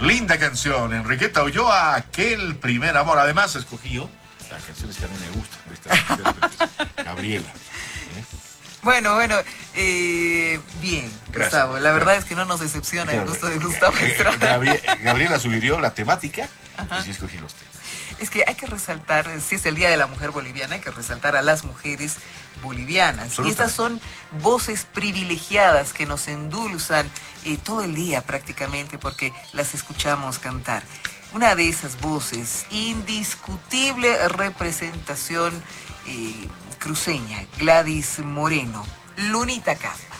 Linda canción, Enriqueta Ulloa, aquel primer amor. Además, escogió las canciones que a mí me gustan de esta intérprete, Gabriela. Bueno, bien, Gracias. Gustavo. La verdad es que no nos decepciona el gusto de Gustavo Estrada. Gabriela sugirió la temática y sí escogí los temas. Es que hay que resaltar, si es el Día de la Mujer Boliviana, hay que resaltar a las mujeres bolivianas. Y estas son voces privilegiadas que nos endulzan todo el día prácticamente porque las escuchamos cantar. Una de esas voces, indiscutible representación cruceña, Gladys Moreno, Lunita K.